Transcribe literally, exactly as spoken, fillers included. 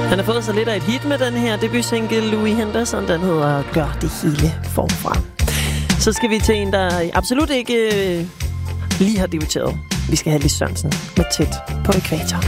Han har fået så lidt af et hit med den her debutsingle Louis Henderson. Den hedder Gør det hele forfra. Så skal vi til en, der absolut ikke øh, lige har debuteret. Vi skal have Lis Sørensen med Tæt på ækvator.